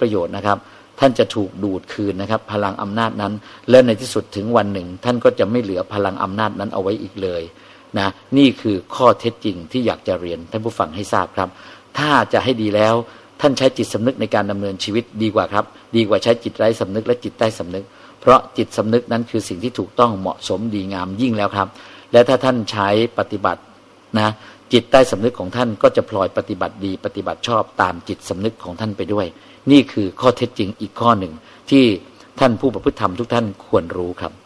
ประโยชน์นะครับท่านจะถูกดูดคืนนะครับพลังอำนาจนั้นและในที่สุดถึงวันหนึ่งท่านก็จะไม่เหลือพลังอำนาจนั้นเอาไว้อีกเลยนะนี่คือข้อเท็จจริงที่อยากจะเรียนท่านผู้ฟังให้ทราบครับถ้าจะให้ดีแล้วท่านใช้จิตสำนึกในการดำเนินชีวิตดีกว่าครับดีกว่าใช้จิตไร้สำนึกและจิตใต้สำนึกเพราะจิตสำนึกนั้นคือสิ่งที่ถูกต้องเหมาะสมดีงามยิ่งแล้วครับและถ้าท่านใช้ปฏิบัตินะจิตใต้สำนึกของท่านก็จะพลอยปฏิบัติดีปฏิบัติชอบตามจิตสำนึกของท่านไปด้วยนี่คือข้อเท็จจริงอีกข้อหนึ่งที่ท่านผู้ประพฤติธรรมทุกท่านควรรู้ครับ